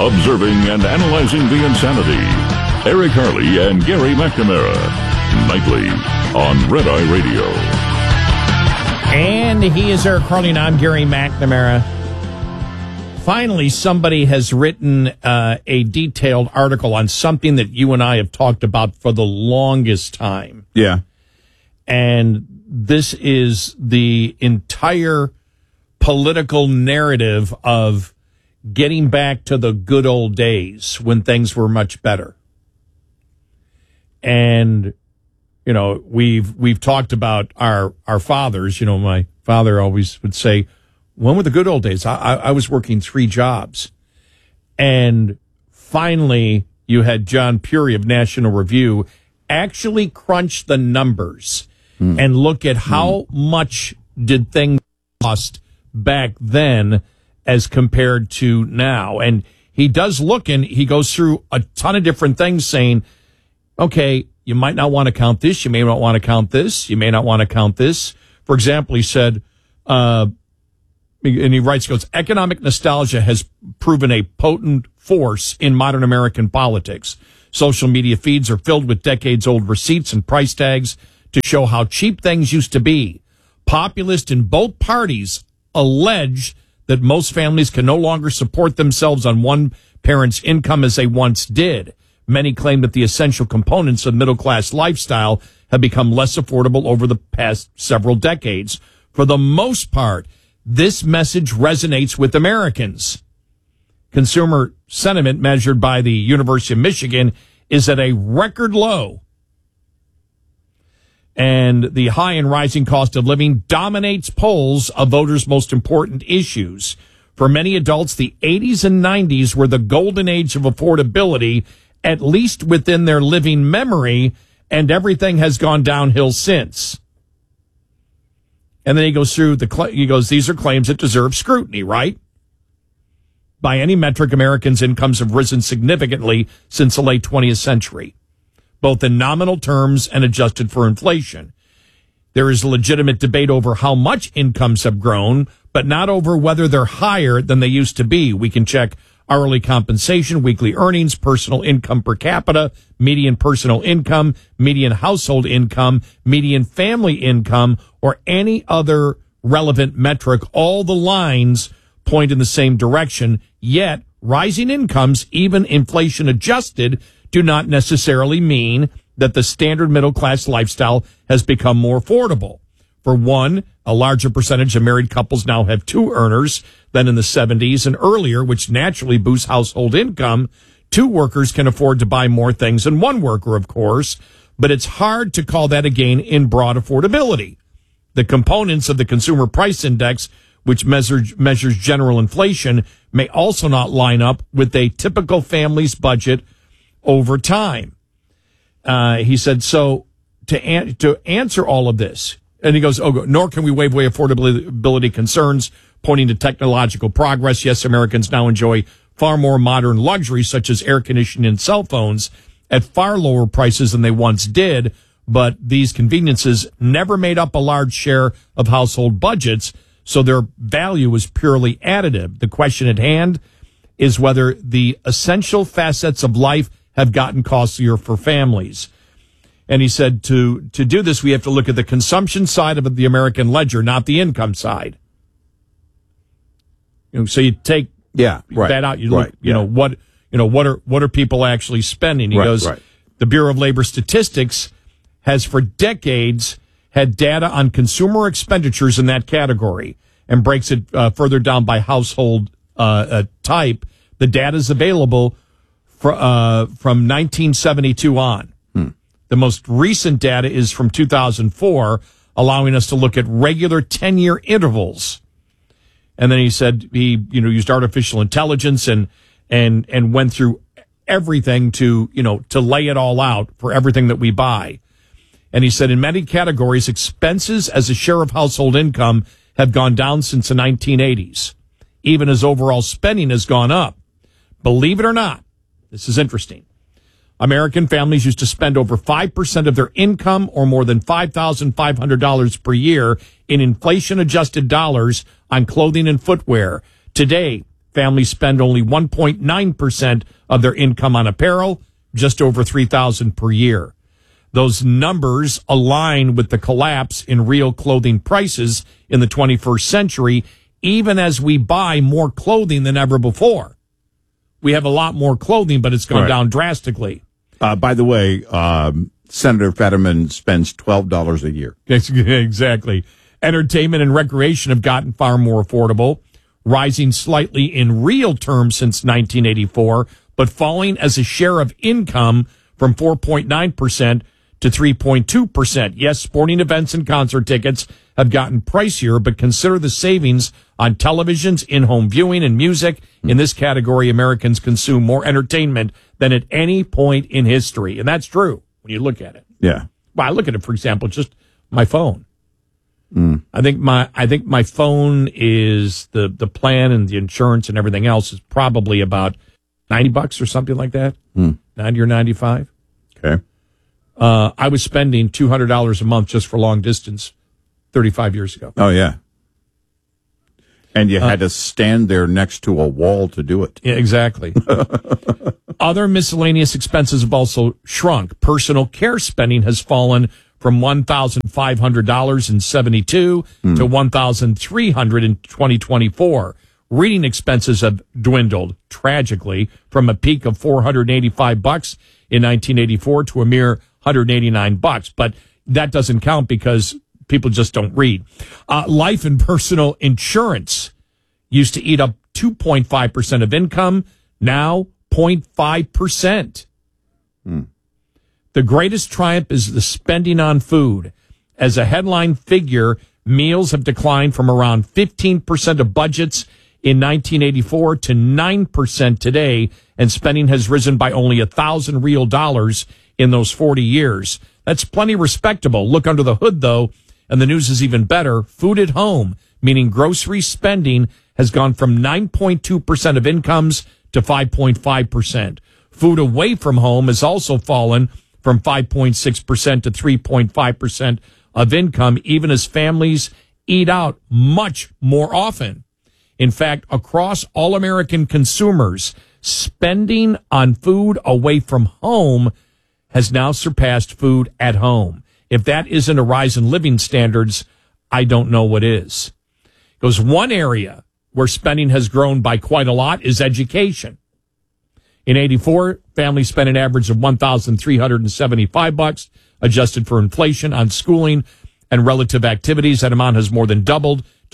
Observing and analyzing the insanity. Eric Harley and Gary McNamara. Nightly on Red Eye Radio. And he is Eric Harley, and I'm Gary McNamara. Finally, somebody has written a detailed article on something that you and I have talked about for the longest time. Yeah. And this is the entire political narrative of getting back to the good old days when things were much better. And, you know, we've talked about our fathers. You know, my father always would say, when were the good old days? I was working 3 jobs. And finally, you had John Puri of National Review actually crunch the numbers and look at how much did things cost back then as compared to now. And he does look, and he goes through a ton of different things saying, okay, you might not want to count this. You may not want to count this. You may not want to count this. For example, he said, and he writes, goes, economic nostalgia has proven a potent force in modern American politics. Social media feeds are filled with decades-old receipts and price tags to show how cheap things used to be. Populists in both parties allege that most families can no longer support themselves on one parent's income as they once did. Many claim that the essential components of middle-class lifestyle have become less affordable over the past several decades. For the most part, this message resonates with Americans. Consumer sentiment measured by the University of Michigan is at a record low. And the high and rising cost of living dominates polls of voters' most important issues. For many adults, the 80s and 90s were the golden age of affordability, at least within their living memory, and everything has gone downhill since. And then he goes through these are claims that deserve scrutiny, right? By any metric, Americans' incomes have risen significantly since the late 20th century, both in nominal terms and adjusted for inflation. There is a legitimate debate over how much incomes have grown, but not over whether they're higher than they used to be. We can check hourly compensation, weekly earnings, personal income per capita, median personal income, median household income, median family income, or any other relevant metric. All the lines point in the same direction, yet rising incomes, even inflation adjusted, do not necessarily mean that the standard middle-class lifestyle has become more affordable. For one, a larger percentage of married couples now have 2 earners than in the 70s and earlier, which naturally boosts household income. 2 workers can afford to buy more things than 1 worker, of course, but it's hard to call that a gain in broad affordability. The components of the Consumer Price Index, which measures general inflation, may also not line up with a typical family's budget over time. He said, so to answer all of this, and he goes, nor can we waive away affordability concerns, pointing to technological progress. Yes, Americans now enjoy far more modern luxuries, such as air conditioning and cell phones, at far lower prices than they once did, but these conveniences never made up a large share of household budgets, so their value is purely additive. The question at hand is whether the essential facets of life have gotten costlier for families. And he said to do this, we have to look at the consumption side of the American ledger, not the income side. So you take that out. You look, what are people actually spending? He goes, the Bureau of Labor Statistics has for decades had data on consumer expenditures in that category and breaks it further down by household type. The data is available from 1972 on. The most recent data is from 2004, allowing us to look at regular 10-year intervals. And then he said he used artificial intelligence and went through everything to lay it all out for everything that we buy. And he said in many categories, expenses as a share of household income have gone down since the 1980s, even as overall spending has gone up. Believe it or not, this is interesting. American families used to spend over 5% of their income, or more than $5,500 per year, in inflation-adjusted dollars on clothing and footwear. Today, Families spend only 1.9% of their income on apparel, just over $3,000 per year. Those numbers align with the collapse in real clothing prices in the 21st century, even as we buy more clothing than ever before. We have a lot more clothing, but it's gone down drastically. By the way, Senator Fetterman spends $12 a year. Exactly. Entertainment and recreation have gotten far more affordable, rising slightly in real terms since 1984, but falling as a share of income from 4.9% to 3.2%. Yes, sporting events and concert tickets have gotten pricier, but consider the savings on televisions, in-home viewing, and music. In this category, Americans consume more entertainment than at any point in history. And that's true when you look at it. Yeah. Well, I look at it, for example, just my phone. I think my phone is the plan and the insurance and everything else is probably about $90 or something like that. 90 or 95. Okay. I was spending $200 a month just for long distance 35 years ago. Oh, yeah. And you had to stand there next to a wall to do it. Yeah, exactly. Other miscellaneous expenses have also shrunk. Personal care spending has fallen from $1,500 in 72 to $1,300 in 2024. Reading expenses have dwindled tragically from a peak of $485 in 1984 to a mere $189. But that doesn't count because people just don't read. Life and personal insurance used to eat up 2.5% of income, now 0.5%. The greatest triumph is the spending on food. As a headline figure, meals have declined from around 15% of budgets in 1984 to 9% today, and spending has risen by only $1,000 real dollars in those 40 years. That's plenty respectable. Look under the hood, though, and the news is even better. Food at home, meaning grocery spending, has gone from 9.2% of incomes to 5.5%. Food away from home has also fallen from 5.6% to 3.5% of income, even as families eat out much more often. In fact, across all American consumers, spending on food away from home has now surpassed food at home. If that isn't a rise in living standards, I don't know what is. Because one area where spending has grown by quite a lot is education. In 84, families spent an average of $1,375, adjusted for inflation, on schooling and relative activities. That amount has more than doubled to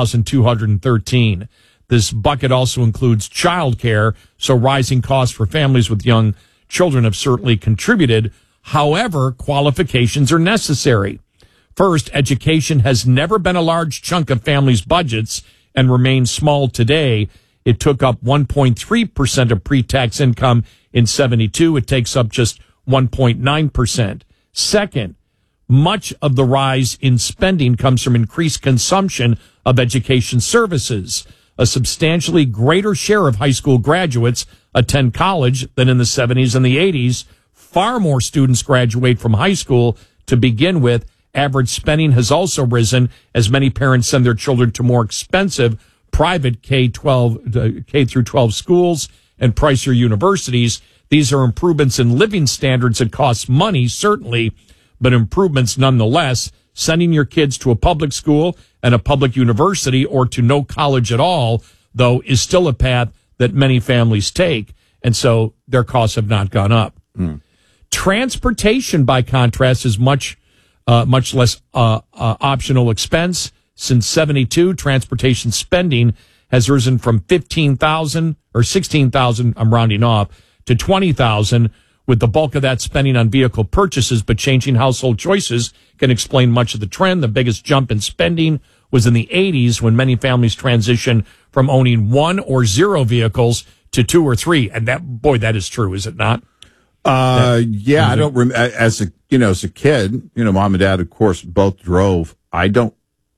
$3,213. This bucket also includes childcare, so rising costs for families with young children have certainly contributed. However, qualifications are necessary. First, education has never been a large chunk of families' budgets and remains small today. It took up 1.3% of pre-tax income in 72. It takes up just 1.9%. Second, much of the rise in spending comes from increased consumption of education services. A substantially greater share of high school graduates attend college than in the 70s and the 80s. Far more students graduate from high school to begin with. Average spending has also risen as many parents send their children to more expensive private K through 12 schools and pricier universities. These are improvements in living standards that cost money, certainly, but improvements nonetheless. Sending your kids to a public school and a public university or to no college at all, though, is still a path that many families take, and so their costs have not gone up. Transportation, by contrast, is much less optional expense. Since 72, transportation spending has risen from $15,000 or $16,000, I'm rounding off, to $20,000, with the bulk of that spending on vehicle purchases. But changing household choices can explain much of the trend. The biggest jump in spending was in the 80s, when many families transitioned from owning one or zero vehicles to two or three. And that is true, is it not? Yeah, I don't remember. As a kid, mom and dad, of course, both drove. I don't.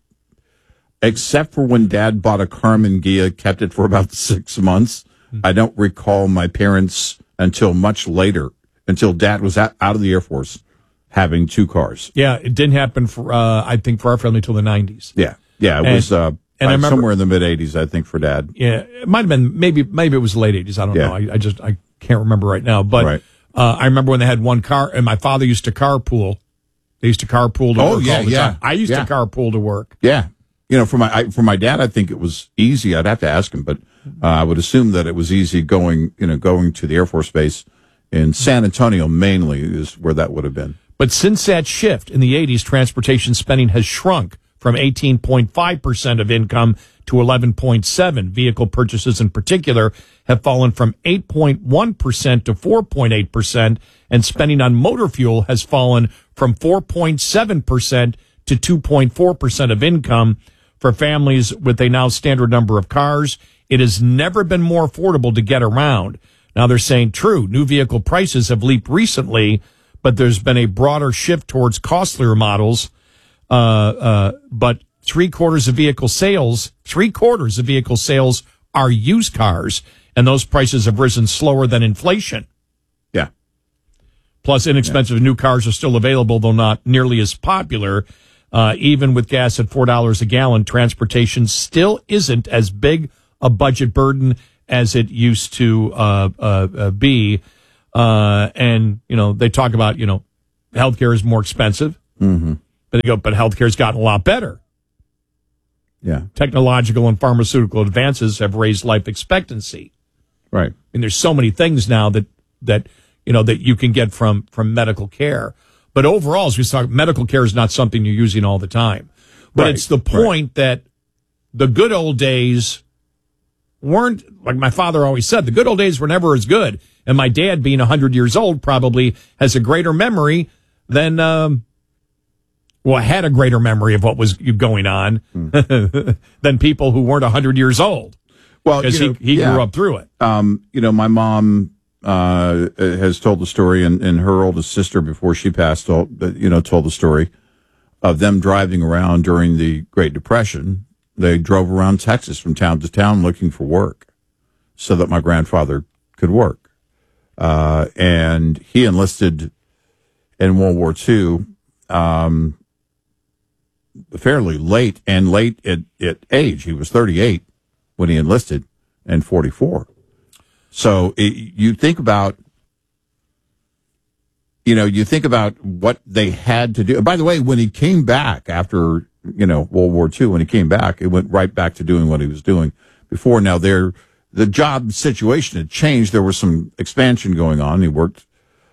Except for when Dad bought a Karmann Ghia, kept it for about 6 months. I don't recall my parents until much later, until Dad was out of the Air Force, having two cars. Yeah, it didn't happen for I think for our family till the 90s. Yeah, it was. And I remember somewhere in the mid 80s, I think, for Dad. Yeah, it might have been maybe it was the late 80s. I don't know. I can't remember right now. But I remember when they had one car, and my father used to carpool. They used to carpool to work all the time. I used to carpool to work. Yeah. You know, for my dad, I think it was easy. I'd have to ask him, but I would assume that it was easy going to the Air Force Base in San Antonio mainly is where that would have been. But since that shift in the 80s, transportation spending has shrunk from 18.5% of income to 11.7%. Vehicle purchases in particular have fallen from 8.1% to 4.8%, and spending on motor fuel has fallen from 4.7% to 2.4% of income. For families with a now standard number of cars, it has never been more affordable to get around. Now they're saying, true, new vehicle prices have leaped recently, but there's been a broader shift towards costlier models. But three-quarters of vehicle sales are used cars, and those prices have risen slower than inflation. Yeah. Plus, inexpensive new cars are still available, though not nearly as popular. Even with gas at $4 a gallon, transportation still isn't as big a budget burden as it used to be. And, they talk about, healthcare is more expensive. Mm-hmm. But healthcare's gotten a lot better. Yeah. Technological and pharmaceutical advances have raised life expectancy. Right. And there's so many things now that you can get from medical care. But overall, as we talk, medical care is not something you're using all the time. But it's the point that the good old days weren't, like my father always said, the good old days were never as good. And my dad, being 100 years old, probably has a greater memory than, had a greater memory of what was going on than people who weren't 100 years old. Well, because he grew up through it. My mom has told the story, and her oldest sister, before she passed, told the story of them driving around during the Great Depression. They drove around Texas from town to town looking for work so that my grandfather could work. And he enlisted in World War II fairly late at age. He was 38 when he enlisted and 44. So you think about what they had to do. By the way, when he came back after, World War II, when he came back, it went right back to doing what he was doing before. Now the job situation had changed. There was some expansion going on. He worked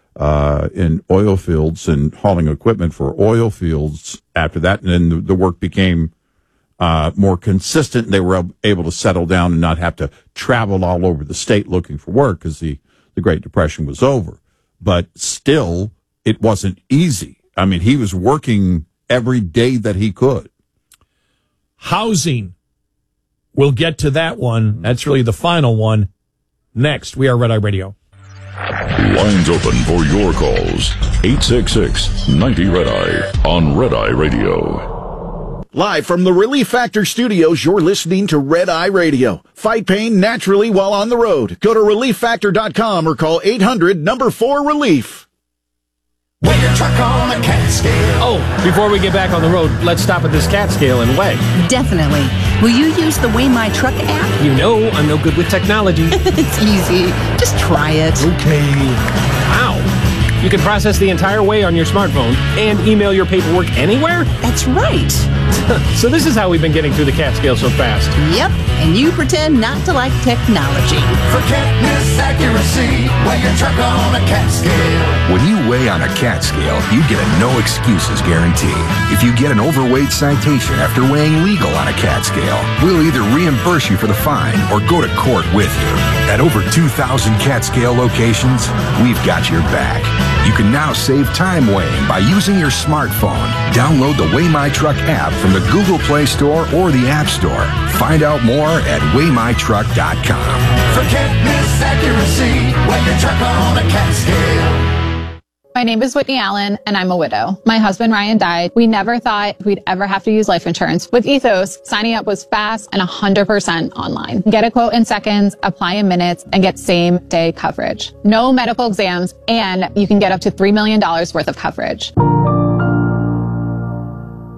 in oil fields and hauling equipment for oil fields after that. And then the work became more consistent. They were able to settle down and not have to travel all over the state looking for work because the Great Depression was over. But still, it wasn't easy. I mean, he was working every day that he could. Housing. We'll get to that one. That's really the final one. Next, we are Red Eye Radio. Lines open for your calls. 866-90-RED-EYE on Red Eye Radio. Live from the Relief Factor studios, you're listening to Red Eye Radio. Fight pain naturally while on the road. Go to ReliefFactor.com or call 800-4-RELIEF. Weigh your truck on a cat scale. Oh, before we get back on the road, let's stop at this cat scale and weigh. Definitely. Will you use the Weigh My Truck app? You know I'm no good with technology. It's easy. Just try it. Okay. Wow. You can process the entire weigh on your smartphone and email your paperwork anywhere? That's right. So this is how we've been getting through the cat scale so fast. Yep, and you pretend not to like technology. Forget accuracy. Weigh your truck on a cat scale. When you weigh on a cat scale, you get a no excuses guarantee. If you get an overweight citation after weighing legal on a cat scale, we'll either reimburse you for the fine or go to court with you. At over 2,000 cat scale locations, we've got your back. You can now save time weighing by using your smartphone. Download the Weigh My Truck app from the Google Play Store or the App Store. Find out more at WeighMyTruck.com. Forget accuracy. Weigh your truck on a cat scale. My name is Whitney Allen, and I'm a widow. My husband, Ryan, died. We never thought we'd ever have to use life insurance. With Ethos, signing up was fast and 100% online. Get a quote in seconds, apply in minutes, and get same-day coverage. No medical exams, and you can get up to $3 million worth of coverage.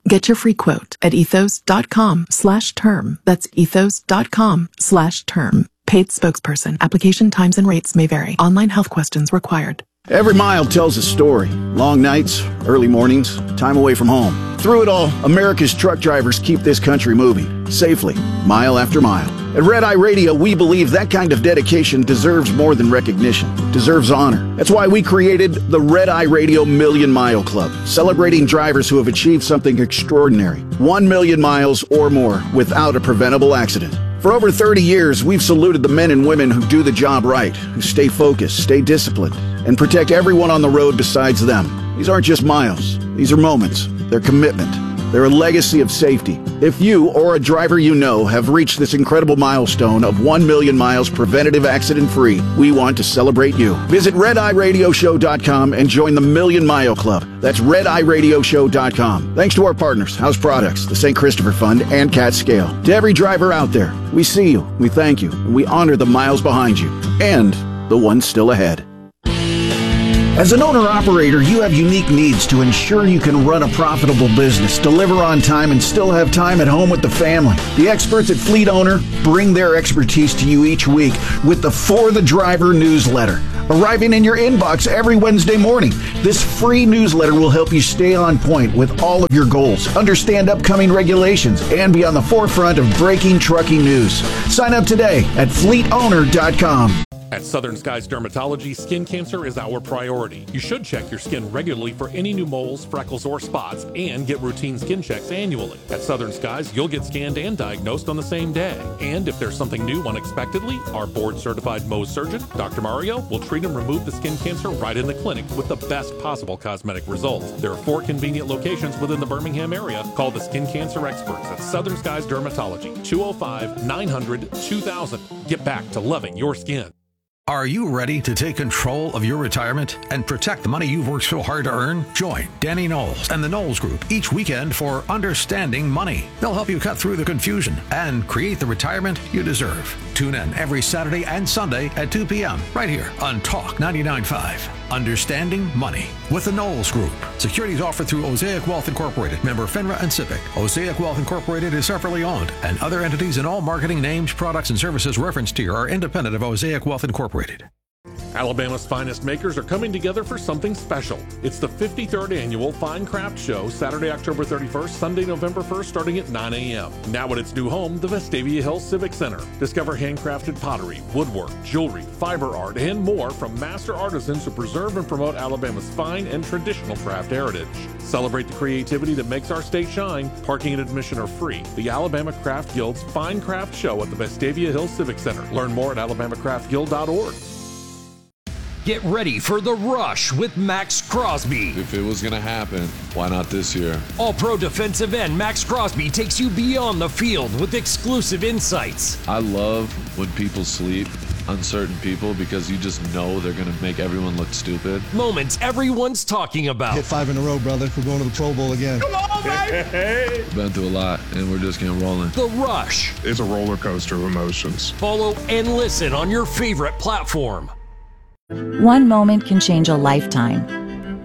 Get your free quote at ethos.com/term. That's ethos.com/term. Paid spokesperson. Application times and rates may vary. Online health questions required. Every mile tells a story. Long nights, early mornings, time away from home. Through it all, America's truck drivers keep this country moving, safely, mile after mile. At Red Eye Radio, we believe that kind of dedication deserves more than recognition, deserves honor. That's why we created the Red Eye Radio Million Mile Club, celebrating drivers who have achieved something extraordinary. 1 million miles or more without a preventable accident. For over 30 years, we've saluted the men and women who do the job right, who stay focused, stay disciplined, and protect everyone on the road besides them. These aren't just miles. These are moments. They're commitment. They're a legacy of safety. If you or a driver you know have reached this incredible milestone of 1 million miles preventative accident-free, we want to celebrate you. Visit RedEyeRadioShow.com and join the Million Mile Club. That's RedEyeRadioShow.com. Thanks to our partners, House Products, the St. Christopher Fund, and Cat Scale. To every driver out there, we see you, we thank you, and we honor the miles behind you, and the ones still ahead. As an owner-operator, you have unique needs to ensure you can run a profitable business, deliver on time, and still have time at home with the family. The experts at Fleet Owner bring their expertise to you each week with the For the Driver newsletter, arriving in your inbox every Wednesday morning. This free newsletter will help you stay on point with all of your goals, understand upcoming regulations, and be on the forefront of breaking trucking news. Sign up today at fleetowner.com. At Southern Skies Dermatology, skin cancer is our priority. You should check your skin regularly for any new moles, freckles, or spots, and get routine skin checks annually. At Southern Skies, you'll get scanned and diagnosed on the same day. And if there's something new unexpectedly, our board-certified Mohs surgeon, Dr. Mario, will treat and remove the skin cancer right in the clinic with the best possible cosmetic results. There are 4 convenient locations within the Birmingham area. Call the skin cancer experts at Southern Skies Dermatology, 205-900-2000. Get back to loving your skin. Are you ready to take control of your retirement and protect the money you've worked so hard to earn? Join Danny Knowles and the Knowles Group each weekend for Understanding Money. They'll help you cut through the confusion and create the retirement you deserve. Tune in every Saturday and Sunday at 2 p.m. right here on Talk 99.5. Understanding Money with the Knowles Group. Securities offered through Osaic Wealth Incorporated, member FINRA and SIPC. Osaic Wealth Incorporated is separately owned, and other entities and all marketing names, products, and services referenced here are independent of Osaic Wealth Incorporated. Alabama's finest makers are coming together for something special. It's the 53rd annual Fine Craft Show, Saturday, October 31st, Sunday, November 1st, starting at 9 a.m. Now at its new home, the Vestavia Hills Civic Center. Discover handcrafted pottery, woodwork, jewelry, fiber art, and more from master artisans who preserve and promote Alabama's fine and traditional craft heritage. Celebrate the creativity that makes our state shine. Parking and admission are free. The Alabama Craft Guild's Fine Craft Show at the Vestavia Hills Civic Center. Learn more at alabamacraftguild.org. Get ready for The Rush with Max Crosby. If it was going to happen, why not this year? All-Pro defensive end Max Crosby takes you beyond the field with exclusive insights. I love when people sleep on certain people because you just know they're going to make everyone look stupid. Moments everyone's talking about. Hit 5 in a row, brother. We're going to the Pro Bowl again. Come on, baby! Hey. Been through a lot, and we're just getting rolling. The Rush. It's a roller coaster of emotions. Follow and listen on your favorite platform. One moment can change a lifetime.